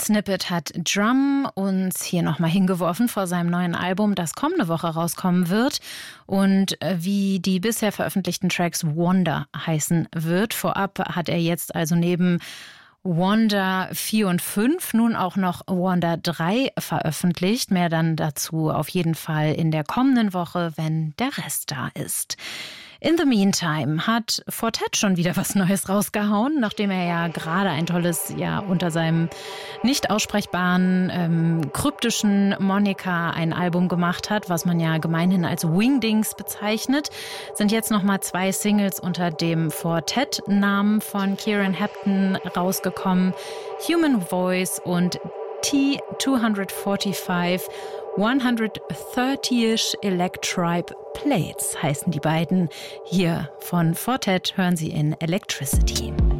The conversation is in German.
Snippet hat Drum uns hier nochmal hingeworfen vor seinem neuen Album, das kommende Woche rauskommen wird und wie die bisher veröffentlichten Tracks Wonder heißen wird. Vorab hat er jetzt also neben Wonder 4 und 5 nun auch noch Wonder 3 veröffentlicht. Mehr dann dazu auf jeden Fall in der kommenden Woche, wenn der Rest da ist. In the meantime hat Four-Tet schon wieder was Neues rausgehauen, nachdem er ja gerade ein tolles, unter seinem nicht aussprechbaren, kryptischen Moniker ein Album gemacht hat, was man ja gemeinhin als Wingdings bezeichnet, sind jetzt nochmal 2 Singles unter dem Four-Tet-Namen von Kieran Hepton rausgekommen, Human Voice und T245 130-ish Electribe Plates heißen die beiden. Hier von Four-Tet hören Sie in Electricity.